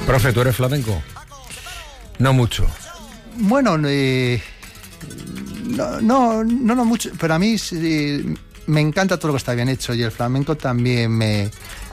Profe, ¿tú eres flamenco? No mucho. Bueno, no mucho, pero a mí me encanta todo lo que está bien hecho y el flamenco también me